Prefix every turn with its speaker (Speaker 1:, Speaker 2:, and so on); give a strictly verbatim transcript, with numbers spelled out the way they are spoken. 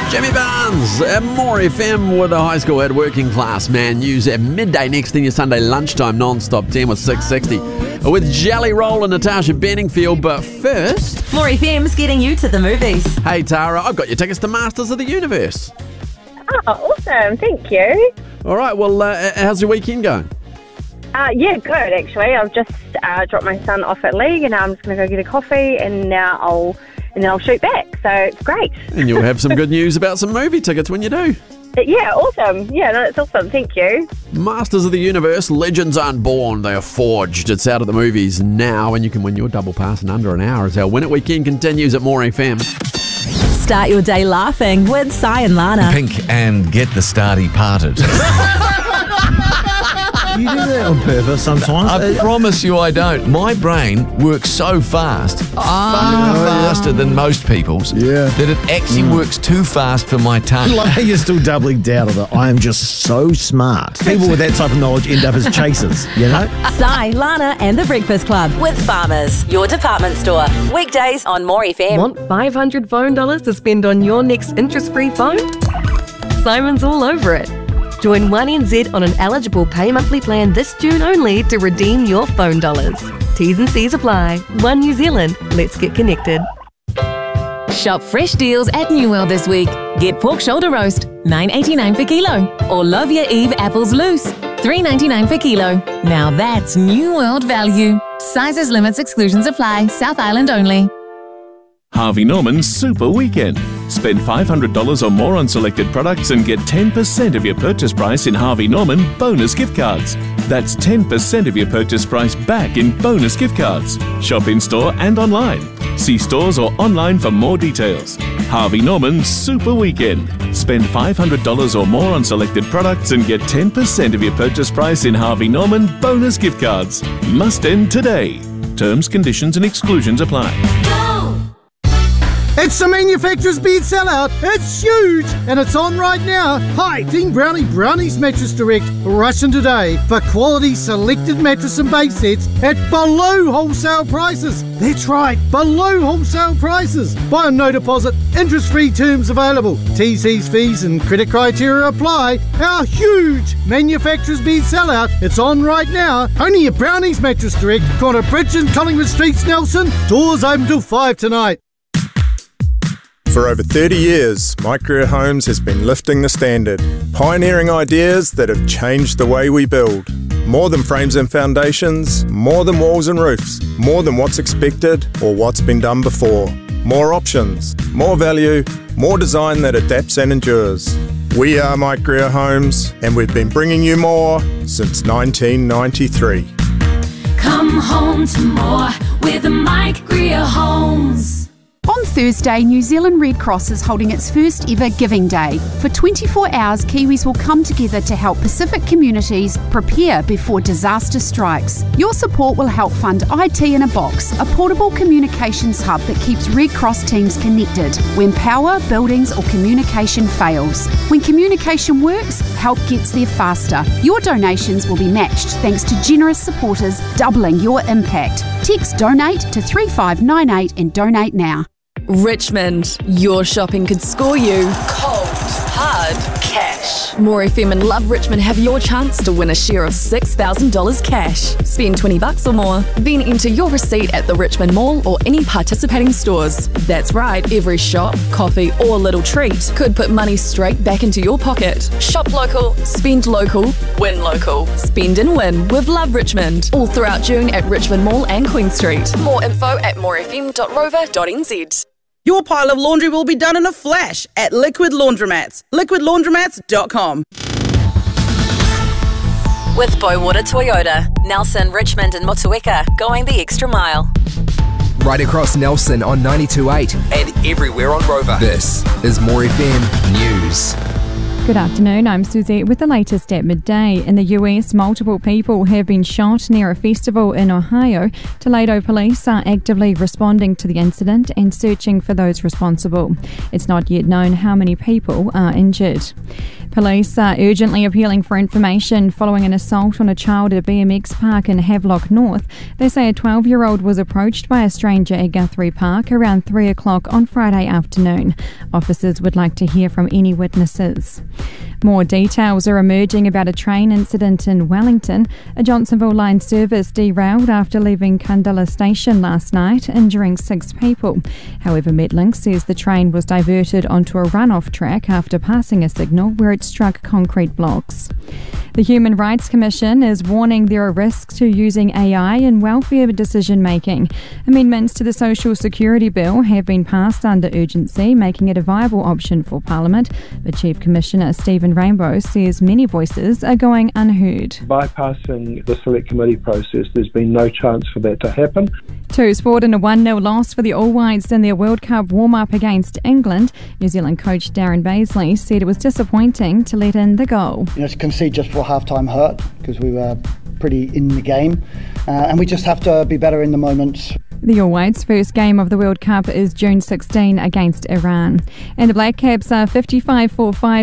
Speaker 1: Jimmy Barnes at More F M with a high school at Working Class Man News at midday. Next thing, your Sunday lunchtime non-stop ten with six sixty with Jelly Roll and Natasha Benningfield. But first,
Speaker 2: More F M's getting you to the movies.
Speaker 1: Hey Tara, I've got your tickets to Masters of the Universe.
Speaker 3: Oh, awesome. Thank you.
Speaker 1: All right, well, uh, how's your weekend going?
Speaker 3: Uh, yeah, good, actually. I've just uh, dropped my son off at league, and now I'm just going to go get a coffee, and now I'll and then I'll shoot back. So it's great.
Speaker 1: And you'll have some good news about some movie tickets when you do.
Speaker 3: Yeah, awesome. Yeah, no, it's awesome. Thank you.
Speaker 1: Masters of the Universe, Legends Unborn. They are forged. It's out at the movies now, and you can win your double pass in under an hour as our Win It Weekend continues at More F M.
Speaker 2: Start your day laughing with Sai and Lana.
Speaker 4: Pink and get the starty parted.
Speaker 5: You do that on purpose sometimes.
Speaker 4: I promise you I don't. My brain works so fast, far
Speaker 5: Oh,
Speaker 4: faster
Speaker 5: yeah.
Speaker 4: than most people's,
Speaker 5: Yeah.
Speaker 4: that it actually works too fast for my tongue.
Speaker 5: Like you're still doubling down on it. I am just so smart. People with that type of knowledge end up as chasers, you know?
Speaker 2: Sai, Lana and The Breakfast Club with Farmers, your department store. Weekdays on More F M.
Speaker 6: Want five hundred phone dollars to spend on your next interest-free phone? Simon's all over it. Join one N Z on an eligible pay monthly plan this June only to redeem your phone dollars. T's and C's apply. One New Zealand. Let's get connected.
Speaker 7: Shop fresh deals at New World this week. Get pork shoulder roast, nine eighty-nine per kilo. Or love your Eve apples loose, three ninety-nine per kilo. Now that's New World value. Sizes, limits, exclusions apply. South Island only.
Speaker 8: Harvey Norman's Super Weekend. Spend five hundred dollars or more on selected products and get ten percent of your purchase price in Harvey Norman bonus gift cards. That's ten percent of your purchase price back in bonus gift cards. Shop in-store and online. See stores or online for more details. Harvey Norman's Super Weekend. Spend five hundred dollars or more on selected products and get ten percent of your purchase price in Harvey Norman bonus gift cards. Must end today. Terms, conditions and exclusions apply.
Speaker 9: It's the manufacturer's bed sellout. It's huge and it's on right now. Hi, Dean Brownie Brownies Mattress Direct. Rush in today for quality selected mattress and base sets at below wholesale prices. That's right, below wholesale prices. Buy on no deposit, interest-free terms available. T Cs, fees and credit criteria apply. Our huge manufacturer's bed sellout. It's on right now. Only at Brownies Mattress Direct. Corner Bridge and Collingwood Streets, Nelson. Doors open till five tonight.
Speaker 10: For over thirty years, My Career Homes has been lifting the standard, pioneering ideas that have changed the way we build. More than frames and foundations, more than walls and roofs, more than what's expected or what's been done before. More options, more value, more design that adapts and endures. We are My Career Homes, and we've been bringing you more since nineteen ninety-three.
Speaker 11: Come home to more with Mike Greer Homes.
Speaker 12: On Thursday, New Zealand Red Cross is holding its first ever Giving Day. For twenty-four hours, Kiwis will come together to help Pacific communities prepare before disaster strikes. Your support will help fund I T in a Box, a portable communications hub that keeps Red Cross teams connected when power, buildings or communication fails. When communication works, help gets there faster. Your donations will be matched thanks to generous supporters, doubling your impact. Text DONATE to three five nine eight and donate now.
Speaker 13: Richmond, your shopping could score you cold, hard cash. More F M and Love Richmond have your chance to win a share of six thousand dollars cash. Spend twenty bucks or more, then enter your receipt at the Richmond Mall or any participating stores. That's right, every shop, coffee or little treat could put money straight back into your pocket. Shop local, spend local, win local. Spend and win with Love Richmond. All throughout June at Richmond Mall and Queen Street. More info at more f m dot rover dot n z.
Speaker 14: Your pile of laundry will be done in a flash at Liquid Laundromats. liquid laundromats dot com.
Speaker 2: With Bowater Toyota, Nelson, Richmond and Motueka, going the extra mile.
Speaker 15: Right across Nelson on ninety-two point eight and everywhere on Rover. This is More F M News.
Speaker 16: Good afternoon, I'm Suzette with the latest at midday. In the U S, multiple people have been shot near a festival in Ohio. Toledo police are actively responding to the incident and searching for those responsible. It's not yet known how many people are injured. Police are urgently appealing for information following an assault on a child at a B M X park in Havelock North. They say a twelve-year-old was approached by a stranger at Guthrie Park around three o'clock on Friday afternoon. Officers would like to hear from any witnesses. More details are emerging about a train incident in Wellington. A Johnsonville line service derailed after leaving Kundalla station last night, injuring six people. However, Metlink says the train was diverted onto a runoff track after passing a signal where it struck concrete blocks. The Human Rights Commission is warning there are risks to using A I in welfare decision-making. Amendments to the Social Security Bill have been passed under urgency, making it a viable option for Parliament. But Chief Commissioner Stephen Rainbow says many voices are going unheard.
Speaker 17: Bypassing the Select Committee process, there's been no chance for that to happen.
Speaker 16: Two sport in a one nil loss for the All Whites in their World Cup warm-up against England. New Zealand coach Darren Bazley said it was disappointing to let in the goal.
Speaker 18: You know, to concede just for half-time hurt because we were pretty in the game, uh, and we just have to be better in the moments.
Speaker 16: The All Whites' first game of the World Cup is June sixteenth against Iran. And the Black Caps are fifty-five for five